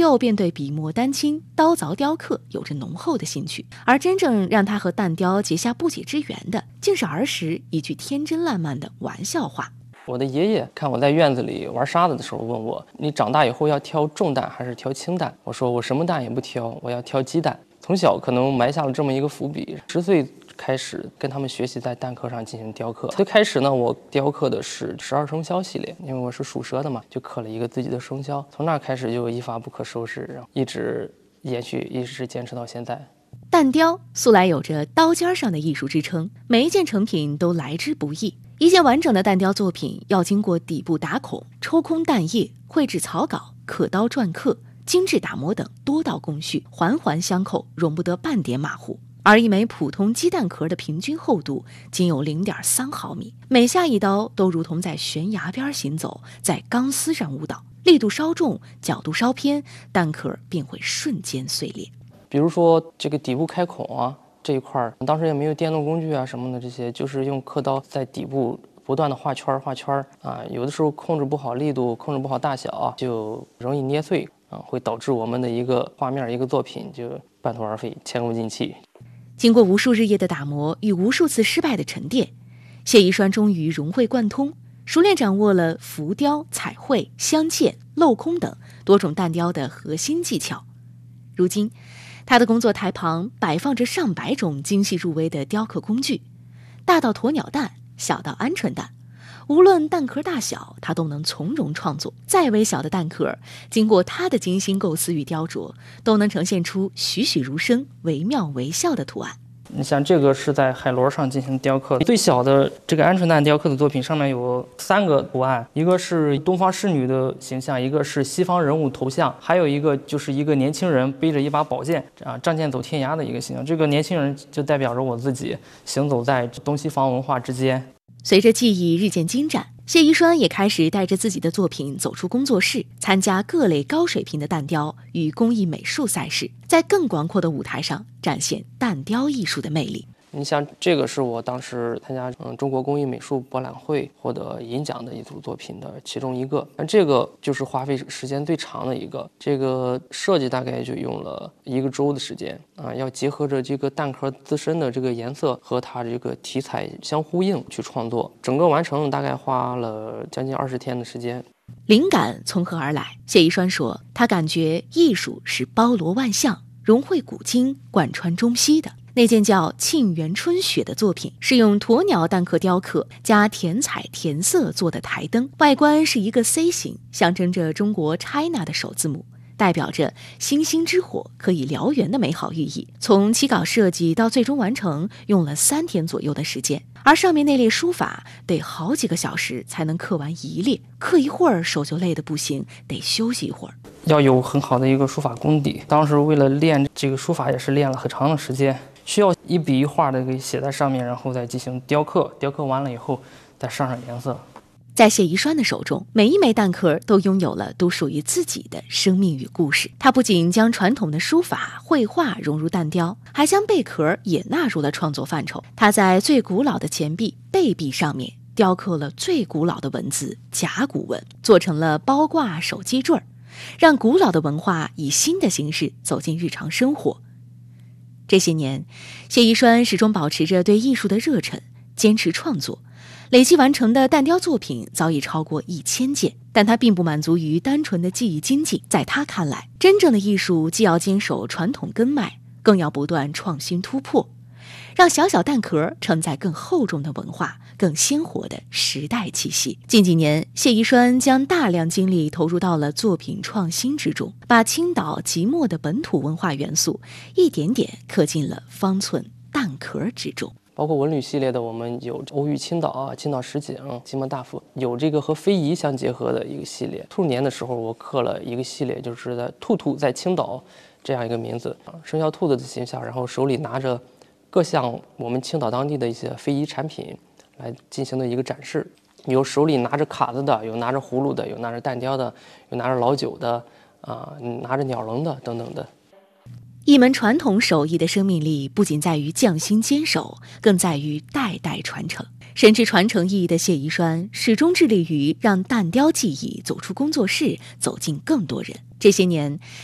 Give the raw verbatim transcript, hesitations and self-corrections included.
幼便对笔墨丹青、刀凿雕刻有着浓厚的兴趣，而真正让他和弹雕结下不解之缘的，竟是儿时一句天真烂漫的玩笑话。 我的爷爷看我在院子里玩沙子的时候问我，你长大以后要挑重担还是挑轻担？我说我什么担也不挑，我要挑鸡蛋。从小可能埋下了这么一个伏笔，十岁开始跟他们学习在蛋壳上进行雕刻。最开始呢，我雕刻的是十二生肖系列，因为我是属蛇的嘛，就刻了一个自己的生肖。从那开始就一发不可收拾，然后一直延续，一直坚持到现在。 蛋雕素来有着刀尖上的艺术之称，每一件成品都来之不易。一件完整的蛋雕作品要经过底部打孔、抽空蛋液、绘制草稿、刻刀篆刻、精致打磨等多道工序，环环相扣，容不得半点马虎。而一枚普通鸡蛋壳的平均厚度仅有 零点三毫米，每下一刀都如同在悬崖边行走，在钢丝上舞蹈，力度稍重，角度稍偏，蛋壳便会瞬间碎裂。 比如说这个底部开孔啊，这一块当时也没有电动工具啊什么的，这些就是用刻刀在底部不断的画圈画圈啊，有的时候控制不好力度，控制不好大小，就容易捏碎啊，会导致我们的一个画面一个作品就半途而废，前功尽弃。 经过无数日夜的打磨与无数次失败的沉淀，谢宜栓终于融会贯通，熟练掌握了浮雕、彩绘、镶嵌、镂空等多种蛋雕的核心技巧。如今他的工作台旁摆放着上百种精细入微的雕刻工具，大到鸵鸟蛋，小到鹌鹑蛋，无论蛋壳大小，他都能从容创作。再微小的蛋壳，经过他的精心构思与雕琢，都能呈现出栩栩如生、惟妙惟肖的图案。 你像这个是在海螺上进行雕刻，最小的这个鹌鹑蛋雕刻的作品上面有三个图案，一个是东方侍女的形象，一个是西方人物头像，还有一个就是一个年轻人背着一把宝剑啊，仗剑走天涯的一个形象。这个年轻人就代表着我自己行走在东西方文化之间。 随着技艺日渐精湛，谢宜栓也开始带着自己的作品走出工作室，参加各类高水平的蛋雕与工艺美术赛事，在更广阔的舞台上展现蛋雕艺术的魅力。 你像这个是我当时参加嗯中国工艺美术博览会获得银奖的一组作品的其中一个，那这个就是花费时间最长的一个，这个设计大概就用了一个周的时间啊，要结合着这个蛋壳自身的这个颜色和它这个题材相呼应去创作，整个完成大概花了将近二十天的时间。 灵感从何而来？谢宜栓说，他感觉艺术是包罗万象，融会古今，贯穿中西的。那件叫《沁园春雪》的作品是用鸵鸟蛋壳雕刻加填彩填色做的台灯，外观是一个 C 型，象征着中国 China 的首字母，代表着星星之火可以燎原的美好寓意。从起稿设计到最终完成用了三天左右的时间，而上面那列书法得好几个小时才能刻完一列，刻一会儿手就累得不行，得休息一会儿。 要有很好的一个书法功底，当时为了练这个书法也是练了很长的时间，需要一笔一画的给写在上面，然后再进行雕刻，雕刻完了以后再上上颜色。 在谢宜栓的手中，每一枚蛋壳都拥有了独属于自己的生命与故事。他不仅将传统的书法、绘画融入蛋雕，还将贝壳也纳入了创作范畴。他在最古老的钱币贝币上面雕刻了最古老的文字甲骨文，做成了包挂手机坠儿，让古老的文化以新的形式走进日常生活。这些年，谢宜栓始终保持着对艺术的热忱，坚持创作，累计完成的蛋雕作品早已超过一千件。但他并不满足于单纯的技艺精进，在他看来，真正的艺术既要坚守传统根脉，更要不断创新突破，让小小蛋壳承载更厚重的文化，更鲜活的时代气息。近几年，谢宜栓将大量精力投入到了作品创新之中，把青岛即墨的本土文化元素一点点刻进了方寸蛋壳之中。 包括文旅系列的，我们有欧玉青岛啊、青岛石井、即墨大佛，有这个和非遗相结合的一个系列。兔年的时候，我刻了一个系列，就是在兔兔在青岛这样一个名字，生肖兔子的形象，然后手里拿着各项我们青岛当地的一些非遗产品来进行的一个展示，有手里拿着卡子的，有拿着葫芦的，有拿着蛋雕的，有拿着老酒的，啊、呃，拿着鸟笼的等等的。 一门传统手艺的生命力不仅在于匠心坚守，更在于代代传承。深知传承意义的谢宜栓始终致力于让蛋雕技艺走出工作室，走进更多人。这些年，